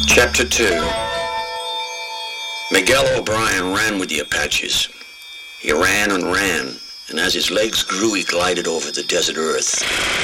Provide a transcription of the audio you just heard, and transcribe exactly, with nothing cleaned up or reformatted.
Chapter two. Miguel O'Brien ran with the Apaches. He ran and ran, and as his legs grew, he glided over the desert earth.